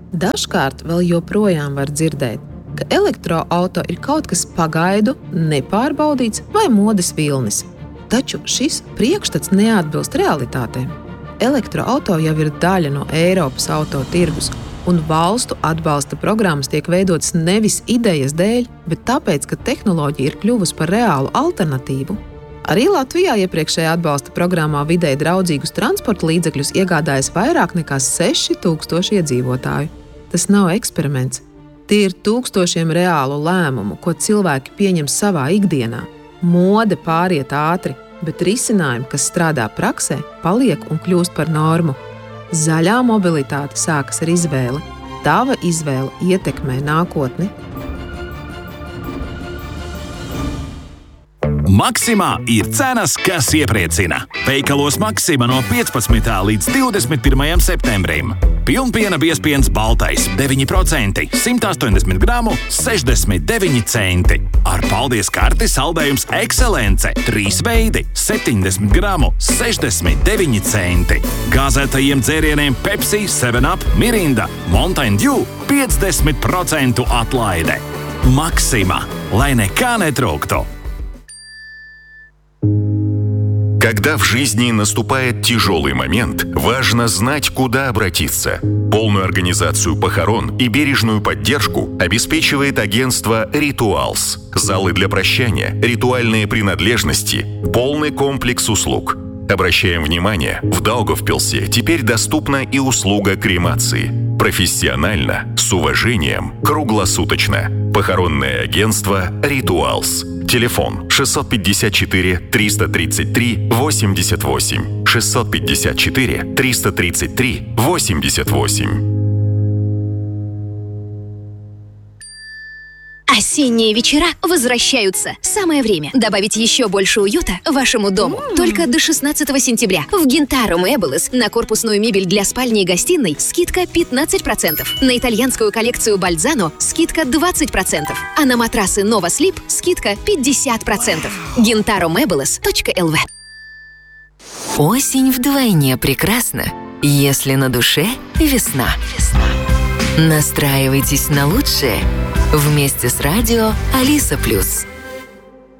Dažkārt vēl joprojām var dzirdēt, ka elektroauto ir kaut kas pagaidu, nepārbaudīts vai modes vilnis. Taču šis priekšstats neatbilst realitātei. Elektroauto jau ir daļa no Eiropas auto tirgus, un valstu atbalsta programmas tiek veidotas nevis idejas dēļ, bet tāpēc, ka tehnoloģija ir kļuvusi par reālu alternatīvu. Arī Latvijā iepriekšējā atbalsta programmā vidēji draudzīgus transporta līdzekļus iegādājas vairāk nekā 6000 iedzīvotāju. Tas nav eksperiments. Tie ir tūkstošiem reālu lēmumu, ko cilvēki pieņem savā ikdienā. Mode pāriet ātri, bet risinājumi, kas strādā praksē, paliek un kļūst par normu. Zaļā mobilitāte sākas ar izvēli. Tava izvēle ietekmē nākotni. Maksimā ir cenas, kas iepriecina. Veikalos Maksima no 15. līdz 21. septembrim. Pilnpiena biezpiens baltais 9%, 180 gramu, 69 centi. Ar paldies karti saldējums Excelence 3 veidi, 70 gramu, 69 centi. Gāzētajiem dzērieniem Pepsi, 7up, Mirinda, Mountain Dew 50% atlaide. Maksima, lai nekā netrūktu. Когда в жизни наступает тяжелый момент, важно знать, куда обратиться. Полную организацию похорон и бережную поддержку обеспечивает агентство «Ритуалс». Залы для прощания, ритуальные принадлежности, полный комплекс услуг. Обращаем внимание, в Даугавпилсе теперь доступна и услуга кремации. Профессионально, с уважением, круглосуточно. Похоронное агентство «Ритуалс». Телефон 654-333-88. 654-333-88. Осенние вечера возвращаются. Самое время добавить еще больше уюта вашему дому. Только до 16 сентября в Гинтаро Мэблес на корпусную мебель для спальни и гостиной скидка 15%. На итальянскую коллекцию Бальзано скидка 20%. А на матрасы Nova Sleep скидка 50%. GintaroMebles.lv. Осень вдвойне прекрасна, если на душе весна. Настраивайтесь на лучшее вместе с радио Алиса+.